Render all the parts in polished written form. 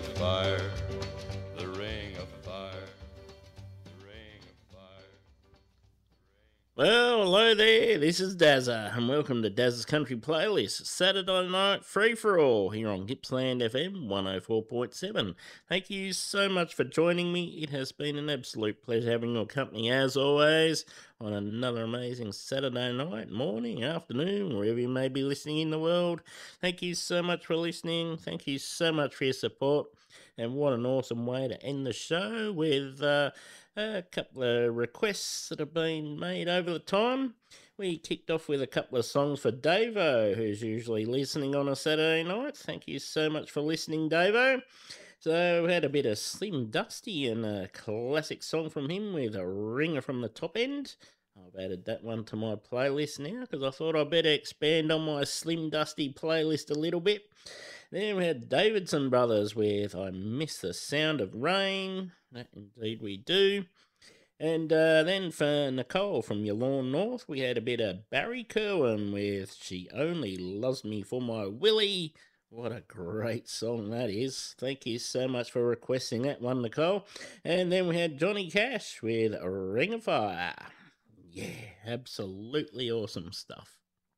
fire, the ring of fire, the ring of fire. Well, hello there. This is Dazza, and welcome to Dazza's Country Playlist, Saturday night free for all here on Gippsland FM 104.7. Thank you so much for joining me. It has been an absolute pleasure having your company as always on another amazing Saturday night, morning, afternoon, wherever you may be listening in the world. Thank you so much for listening. Thank you so much for your support. And what an awesome way to end the show with a couple of requests that have been made over the time. We kicked off with a couple of songs for Davo, who's usually listening on a Saturday night. Thank you so much for listening, Davo. So we had a bit of Slim Dusty and a classic song from him with a ringer from the top end. I've added that one to my playlist now because I thought I'd better expand on my Slim Dusty playlist a little bit. Then we had Davidson Brothers with I Miss the Sound of Rain. That indeed we do. And then for Nicole from Your Lawn North, we had a bit of Barry Kerwin with She Only Loves Me for My Willie. What a great song that is. Thank you so much for requesting that one, Nicole. And then we had Johnny Cash with Ring of Fire. Yeah, absolutely awesome stuff.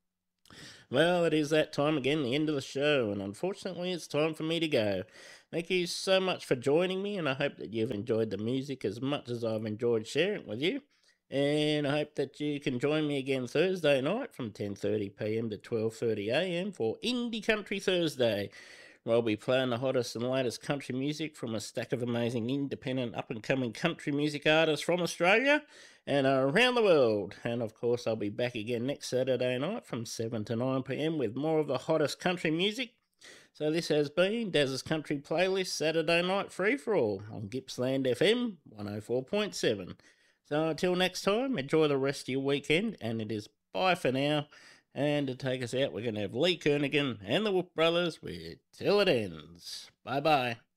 Well, it is that time again, the end of the show, and unfortunately it's time for me to go. Thank you so much for joining me, and I hope that you've enjoyed the music as much as I've enjoyed sharing it with you. And I hope that you can join me again Thursday night from 10:30 p.m. to 12:30 a.m. for Indie Country Thursday, where I'll be playing the hottest and latest country music from a stack of amazing independent up-and-coming country music artists from Australia and around the world. And of course, I'll be back again next Saturday night from 7 to 9 p.m. with more of the hottest country music. So this has been Daz's Country Playlist Saturday Night Free For All on Gippsland FM 104.7. So until next time, enjoy the rest of your weekend, and it is bye for now. And to take us out, we're going to have Lee Kernaghan and the Wolf Brothers with Till It Ends. Bye-bye.